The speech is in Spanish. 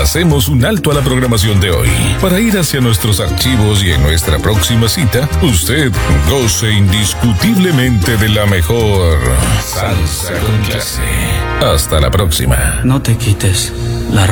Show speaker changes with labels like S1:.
S1: hacemos un alto a la programación de hoy para ir hacia nuestros archivos y en nuestra próxima cita, usted goce indiscutiblemente de la mejor salsa con clase. Hasta la próxima.
S2: No te quites la